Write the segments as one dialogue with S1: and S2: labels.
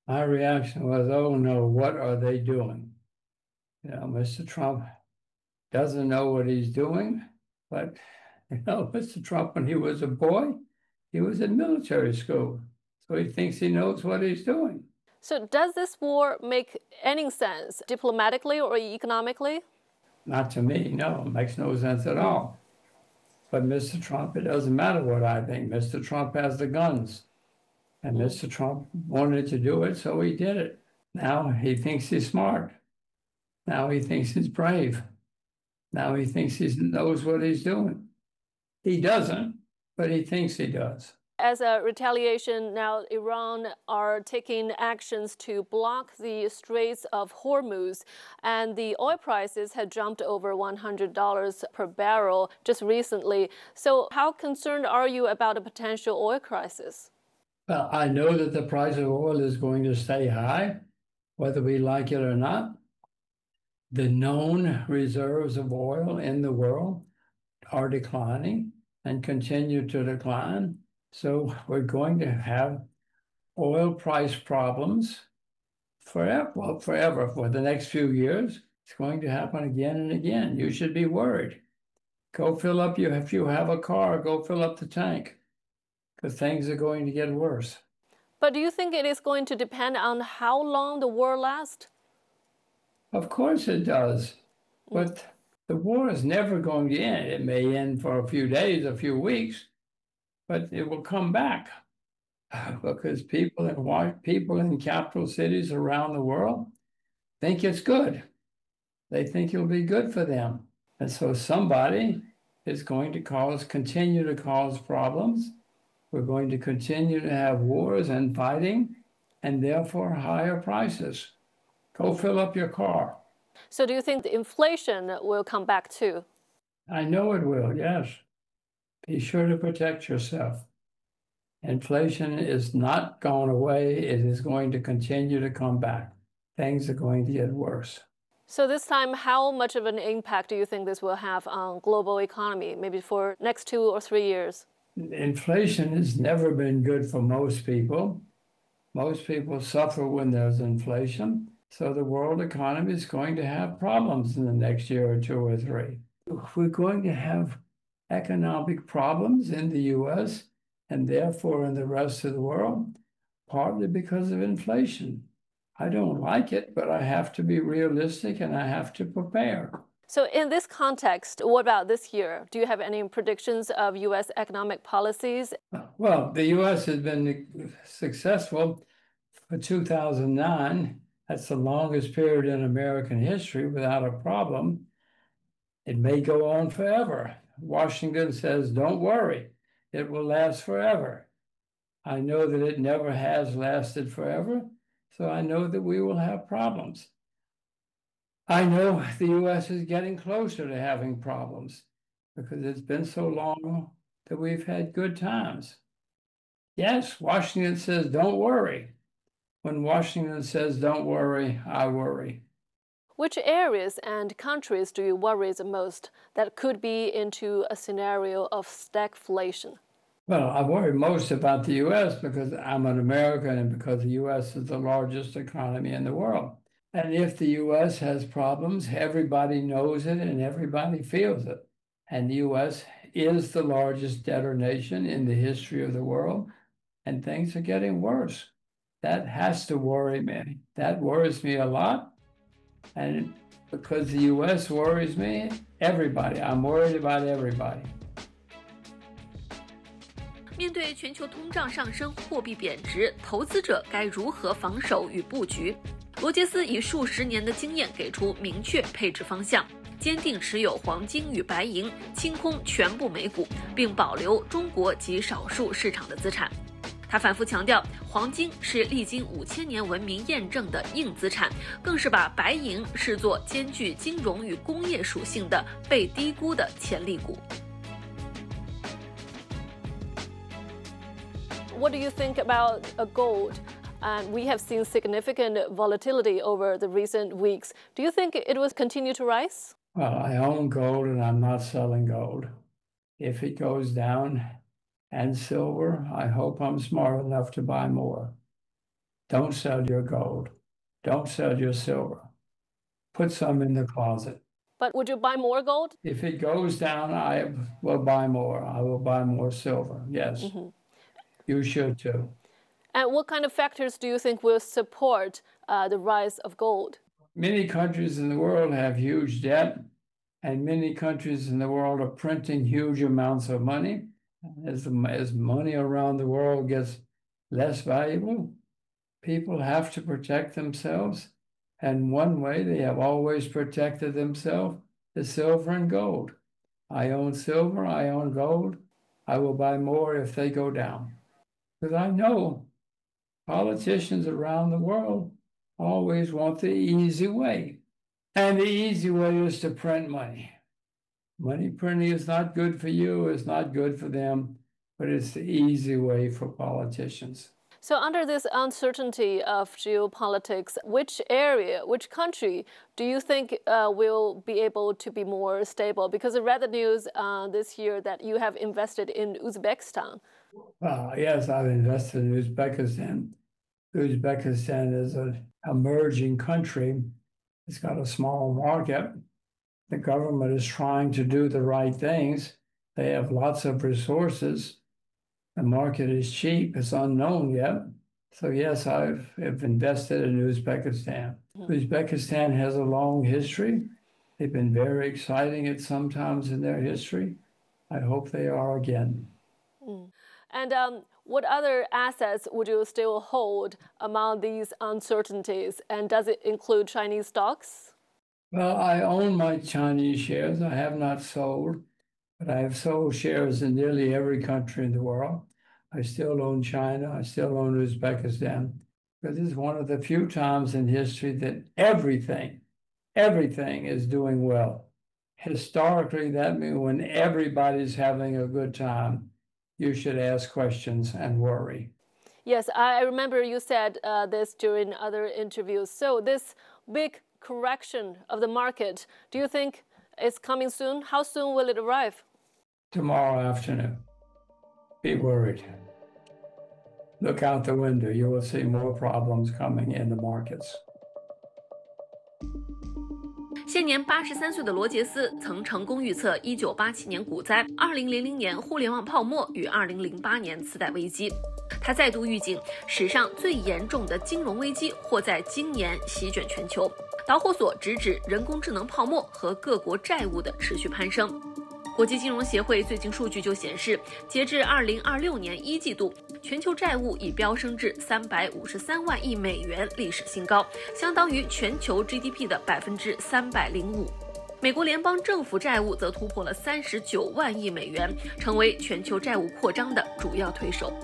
S1: My reaction was, oh no, what are they doing? Mr. Trump doesn't know what he's doing, but Mr. Trump, when he was a boy, he was in military school. So he thinks he knows what he's doing.
S2: So, does this war make any sense diplomatically or economically?
S1: Not to me, no, it makes no sense at all. But Mr. Trump, it doesn't matter what I think. Mr. Trump has the guns, and Mr. Trump wanted to do it, so he did it. Now he thinks he's smart. Now he thinks he's brave. Now he thinks he knows what he's doing. He doesn't, but he thinks he does.
S2: As a retaliation, now Iran are taking actions to block the Straits of Hormuz, and the oil prices had jumped over $100 per barrel just recently. So, how concerned are you about a potential oil crisis?
S1: Well, I know that the price of oil is going to stay high, whether we like it or not. The known reserves of oil in the world are declining and continue to decline. So we're going to have oil price problems forever, for the next few years. It's going to happen again and again. You should be worried. Go fill up if you have a car, go fill up the tank, because things are going to get worse.
S2: But do you think it is going to depend on how long the war lasts?
S1: Of course it does. But the war is never going to end. It may end for a few days, a few weeks, but it will come back because people in capital cities around the world think it's good. They think it'll be good for them. And so somebody is going to continue to cause problems. We're going to continue to have wars and fighting, and therefore higher prices. Go fill up your car.
S2: So, do you think the inflation will come back too?
S1: I know it will, yes. Be sure to protect yourself. Inflation is not going away. It is going to continue to come back. Things are going to get worse.
S2: So this time, how much of an impact do you think this will have on global economy, maybe for next 2 or 3 years?
S1: Inflation has never been good for most people. Most people suffer when there's inflation. So the world economy is going to have problems in the next year or two or three. We're going to have economic problems in the US and therefore in the rest of the world, partly because of inflation. I don't like it, but I have to be realistic and I have to prepare.
S2: So in this context, what about this year? Do you have any predictions of U.S. economic policies?
S1: Well, the US has been successful for 2009. That's the longest period in American history without a problem. It may go on forever. Washington says, don't worry, it will last forever. I know that it never has lasted forever, so I know that we will have problems. I know the US is getting closer to having problems because it's been so long that we've had good times. Yes, Washington says, don't worry. When Washington says, don't worry, I worry.
S2: Which areas and countries do you worry the most that could be into a scenario of stagflation?
S1: Well, I worry most about the US because I'm an American and because the US is the largest economy in the world. And if the US has problems, everybody knows it and everybody feels it. And the US is the largest debtor nation in the history of the world, and things are getting worse. That has to worry me. That worries me a lot. And because the US worries me, I'm worried about everybody.
S3: 面对全球通胀上升、货币贬值，投资者该如何防守与布局？罗杰斯以数十年的经验给出明确配置方向，坚定持有黄金与白银，清空全部美股，并保留中国及少数市场的资产。他反复强调，黄金是历经5000年文明验证的硬资产，更是把白银视作兼具金融与工业属性的被低估的潜力股。
S2: What do you think about gold? And we have seen significant volatility over the recent weeks. Do you think it will continue to rise?
S1: Well, I own gold and I'm not selling gold. If it goes down, and silver, I hope I'm smart enough to buy more. Don't sell your gold. Don't sell your silver. Put some in the closet.
S2: But would you buy more gold?
S1: If it goes down, I will buy more. I will buy more silver. Yes. You should too.
S2: And what kind of factors do you think will support the rise of gold?
S1: Many countries in the world have huge debt, and many countries in the world are printing huge amounts of money. As money around the world gets less valuable, people have to protect themselves. And one way they have always protected themselves is silver and gold. I own silver, I own gold. I will buy more if they go down. Because I know politicians around the world always want the easy way. And the easy way is to print money. Money printing is not good for you, it's not good for them, but it's the easy way for politicians.
S2: So under this uncertainty of geopolitics, which country do you think will be able to be more stable? Because I read the news this year that you have invested in Uzbekistan.
S1: Yes, I've invested in Uzbekistan. Uzbekistan is an emerging country. It's got a small market. The government is trying to do the right things. They have lots of resources. The market is cheap. It's unknown yet. So yes, I've invested in Uzbekistan. Uzbekistan has a long history. They've been very exciting at some times in their history. I hope they are again.
S2: And what other assets would you still hold among these uncertainties? And does it include Chinese stocks?
S1: Well, I own my Chinese shares. I have not sold, but I have sold shares in nearly every country in the world. I still own China. I still own Uzbekistan. But this is one of the few times in history that everything is doing well. Historically, that means when everybody's having a good time, you should ask questions and worry.
S2: Yes, I remember you said this during other interviews. So this big correction of the market, do you think it's coming soon? How soon will it arrive?
S1: Tomorrow afternoon. Be worried. Look out the window. You will see more problems coming in the markets.
S3: 现年83岁的罗杰斯曾成功预测1987年股灾、2000年互联网泡沫与2008年次贷危机。他再度预警，史上最严重的金融危机或在今年席卷全球。导火索直指人工智能泡沫和各国债务的持续攀升。国际金融协会最近数据就显示，截至2026年1季度，全球债务已飙升至353万亿美元历史新高，相当于全球 GDP 的305%。美国联邦政府债务则突破了39万亿美元，成为全球债务扩张的主要推手。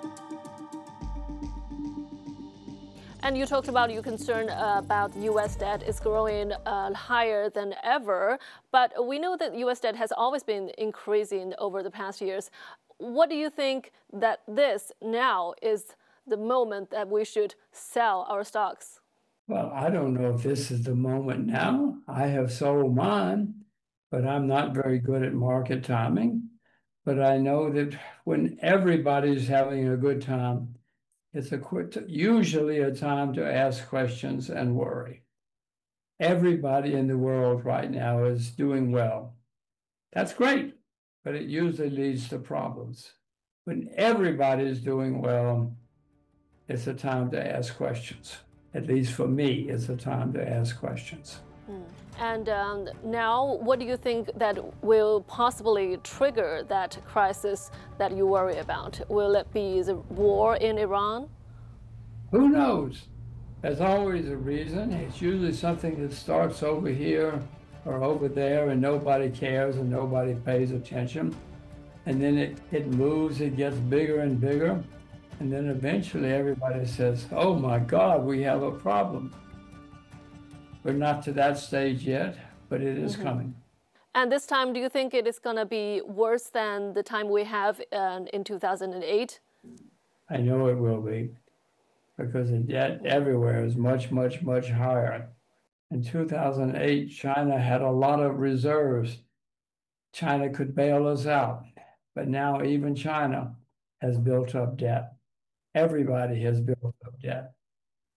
S2: And you talked about your concern about U.S. debt is growing higher than ever, but we know that U.S. debt has always been increasing over the past years. What do you think that this now is the moment that we should sell our stocks?
S1: Well, I don't know if this is the moment now. I have sold mine, but I'm not very good at market timing. But I know that when everybody's having a good time, it's usually a time to ask questions and worry. Everybody in the world right now is doing well. That's great, but it usually leads to problems. When everybody is doing well, it's a time to ask questions. At least for me, it's a time to ask questions.
S2: And now, what do you think that will possibly trigger that crisis that you worry about? Will it be the war in Iran?
S1: Who knows? There's always a reason. It's usually something that starts over here or over there and nobody cares and nobody pays attention. And then it moves, it gets bigger and bigger. And then eventually everybody says, oh my God, we have a problem. We're not to that stage yet, but it is coming.
S2: And this time, do you think it is going to be worse than the time we have in 2008?
S1: I know it will be, because the debt everywhere is much, much, much higher. In 2008, China had a lot of reserves. China could bail us out, but now even China has built up debt. Everybody has built up debt.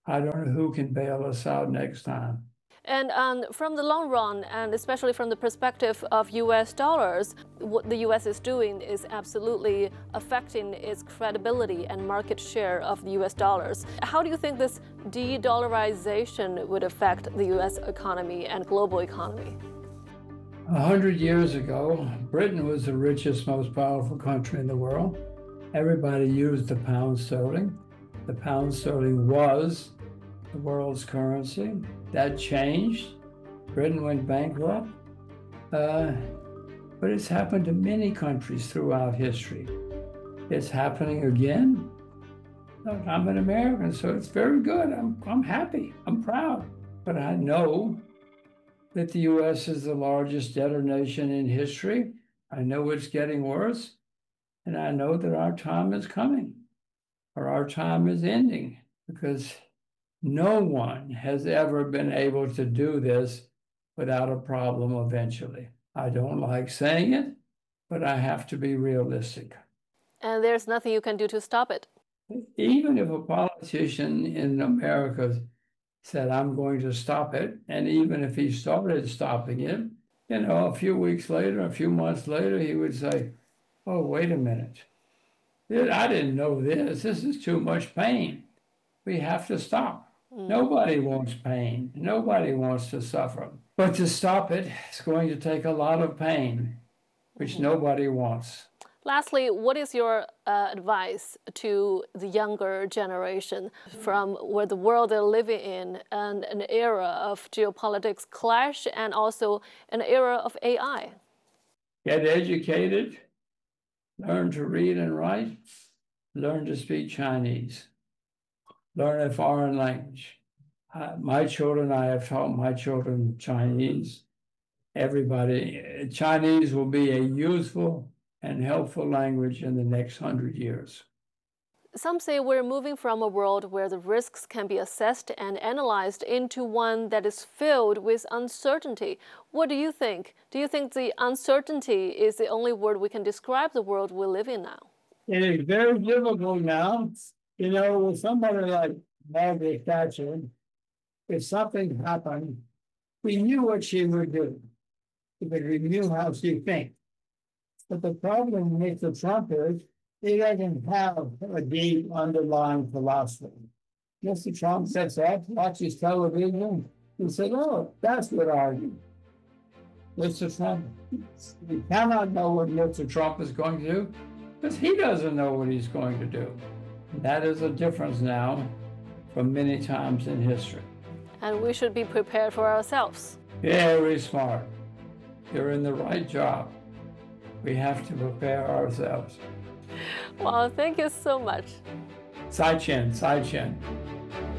S1: I don't know who can bail us out next time.
S2: And from the long run, and especially from the perspective of US dollars, what the US is doing is absolutely affecting its credibility and market share of the US dollars. How do you think this de-dollarization would affect the US economy and global economy?
S1: 100 years ago, Britain was the richest, most powerful country in the world. Everybody used the pound sterling. The pound sterling was the world's currency. That changed. Britain went bankrupt. But it's happened to many countries throughout history. It's happening again. Look, I'm an American, so it's very good. I'm happy. I'm proud. But I know that the U.S. is the largest debtor nation in history. I know it's getting worse. And I know that our time is coming, or our time is ending, because no one has ever been able to do this without a problem eventually. I don't like saying it, but I have to be realistic.
S2: And there's nothing you can do to stop it.
S1: Even if a politician in America said, I'm going to stop it, and even if he started stopping it, a few weeks later, a few months later, he would say, oh, wait a minute. I didn't know this. This is too much pain. We have to stop. Nobody wants pain. Nobody wants to suffer. But to stop it, it's going to take a lot of pain, which nobody wants.
S2: Lastly, what is your advice to the younger generation from where the world they're living in and an era of geopolitics clash and also an era of AI?
S1: Get educated, learn to read and write, learn to speak Chinese, learn a foreign language. My children, I have taught my children Chinese. Everybody, Chinese will be a useful and helpful language in the next 100 years.
S2: Some say we're moving from a world where the risks can be assessed and analyzed into one that is filled with uncertainty. What do you think? Do you think the uncertainty is the only word we can describe the world we live in now?
S1: It is very difficult now. With somebody like Margaret Thatcher, if something happened, we knew what she would do, because we knew how she thinks. But the problem with Mr. Trump is he doesn't have a deep underlying philosophy. Mr. Trump sits up, watches television, and says, oh, that's what I do. Mr. Trump, we cannot know what Mr. Trump is going to do because he doesn't know what he's going to do. That is a difference now from many times in history.
S2: And we should be prepared for ourselves.
S1: Very smart. You're in the right job. We have to prepare ourselves.
S2: Well, thank you so much.
S1: Sai Chen, Sai Chen.